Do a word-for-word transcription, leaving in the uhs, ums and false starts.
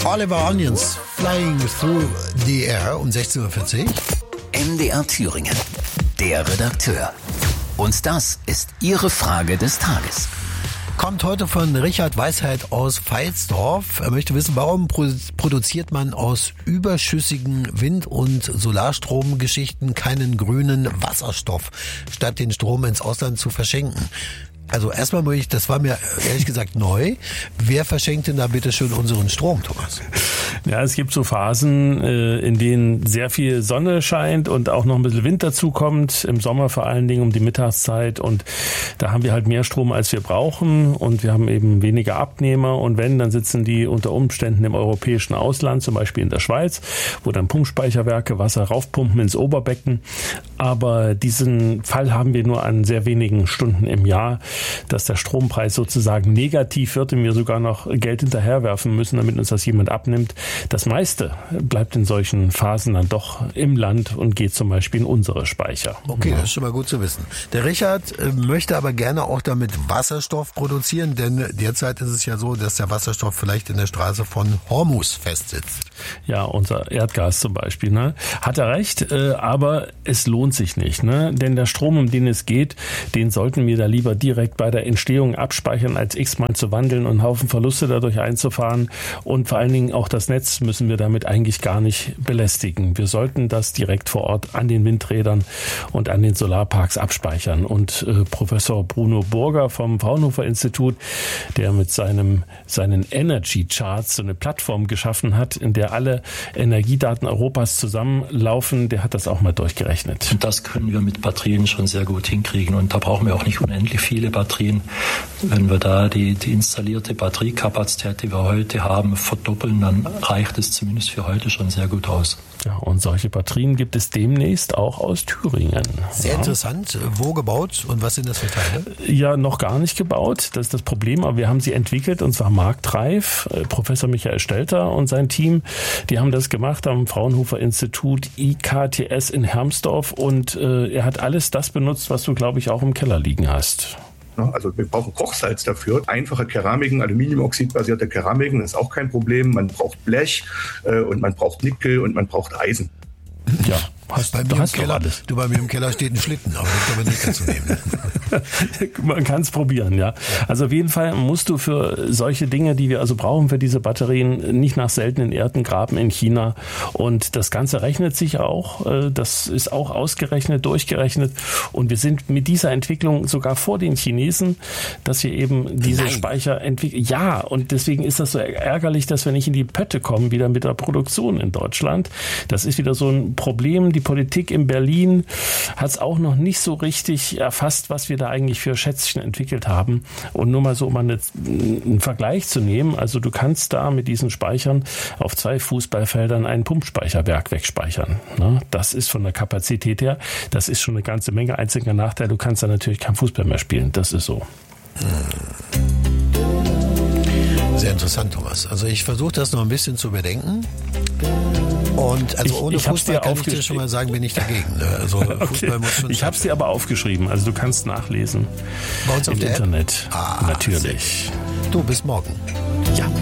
Oliver Onions, Flying Through the Air um sechzehn Uhr vierzig. M D R Thüringen, der Redakteur. Und das ist Ihre Frage des Tages. Kommt heute von Richard Weisheit aus Veitsdorf. Er möchte wissen, warum produziert man aus überschüssigen Wind- und Solarstromgeschichten keinen grünen Wasserstoff, statt den Strom ins Ausland zu verschenken? Also erstmal muss ich, das war mir ehrlich gesagt neu. Wer verschenkt denn da bitte schön unseren Strom, Thomas? Ja, es gibt so Phasen, in denen sehr viel Sonne scheint und auch noch ein bisschen Wind dazu kommt. Im Sommer vor allen Dingen um die Mittagszeit. Und da haben wir halt mehr Strom, als wir brauchen. Und wir haben eben weniger Abnehmer. Und wenn, dann sitzen die unter Umständen im europäischen Ausland, zum Beispiel in der Schweiz, wo dann Pumpspeicherwerke Wasser raufpumpen ins Oberbecken. Aber diesen Fall haben wir nur an sehr wenigen Stunden im Jahr, dass der Strompreis sozusagen negativ wird und wir sogar noch Geld hinterherwerfen müssen, damit uns das jemand abnimmt. Das meiste bleibt in solchen Phasen dann doch im Land und geht zum Beispiel in unsere Speicher. Okay, ja. Das ist schon mal gut zu wissen. Der Richard möchte aber gerne auch damit Wasserstoff produzieren, denn derzeit ist es ja so, dass der Wasserstoff vielleicht in der Straße von Hormuz festsitzt. Ja, unser Erdgas zum Beispiel. Ne? Hat er recht, äh, aber es lohnt sich nicht. Ne? Denn der Strom, um den es geht, den sollten wir da lieber direkt bei der Entstehung abspeichern, als x-mal zu wandeln und einen Haufen Verluste dadurch einzufahren. Und vor allen Dingen auch das Netz müssen wir damit eigentlich gar nicht belästigen. Wir sollten das direkt vor Ort an den Windrädern und an den Solarparks abspeichern. Und äh, Professor Bruno Burger vom Fraunhofer Institut, der mit seinem seinen Energy Charts so eine Plattform geschaffen hat, in der alle Energiedaten Europas zusammenlaufen, der hat das auch mal durchgerechnet. Und das können wir mit Batterien schon sehr gut hinkriegen. Und da brauchen wir auch nicht unendlich viele Batterien. Wenn wir da die, die installierte Batteriekapazität, die wir heute haben, verdoppeln, dann reicht es zumindest für heute schon sehr gut aus. Ja, und solche Batterien gibt es demnächst auch aus Thüringen. Sehr ja. interessant. Wo gebaut und was sind das für Teile? Ja, noch gar nicht gebaut. Das ist das Problem, aber wir haben sie entwickelt und zwar marktreif. Professor Michael Stelter und sein Team, die haben das gemacht am Fraunhofer Institut I K T S in Hermsdorf und äh, er hat alles das benutzt, was du, glaube ich, auch im Keller liegen hast. Also wir brauchen Kochsalz dafür. Einfache Keramiken, Aluminiumoxidbasierte Keramiken, das ist auch kein Problem. Man braucht Blech äh, und man braucht Nickel und man braucht Eisen. Ja, hast, bei mir im Keller, du, bei mir im Keller steht ein Schlitten, aber das können wir nicht dazu nehmen. Man kann es probieren, ja. Also auf jeden Fall musst du für solche Dinge, die wir also brauchen für diese Batterien, nicht nach seltenen Erden graben in China. Und das Ganze rechnet sich auch. Das ist auch ausgerechnet, durchgerechnet. Und wir sind mit dieser Entwicklung sogar vor den Chinesen, dass wir eben diese Nein. Speicher entwickeln. Ja, und deswegen ist das so ärgerlich, dass wir nicht in die Pötte kommen, wieder mit der Produktion in Deutschland. Das ist wieder so ein Problem. Die Politik in Berlin hat es auch noch nicht so richtig erfasst, was wir da eigentlich für Schätzchen entwickelt haben. Und nur mal so, um eine, einen Vergleich zu nehmen, also du kannst da mit diesen Speichern auf zwei Fußballfeldern ein Pumpspeicherwerk wegspeichern. Ne? Das ist von der Kapazität her, das ist schon eine ganze Menge. Einziger Nachteil, du kannst da natürlich kein Fußball mehr spielen. Das ist so. Sehr interessant, Thomas. Also ich versuche das noch ein bisschen zu bedenken. Und also ohne ich, ich Fußball kann ich dir schon mal sagen, bin ich dagegen. Also okay. Fußball muss schon. Ich habe es dir aber aufgeschrieben, also du kannst nachlesen. Bei uns auf im der Internet. Ah, natürlich. Du, bis morgen.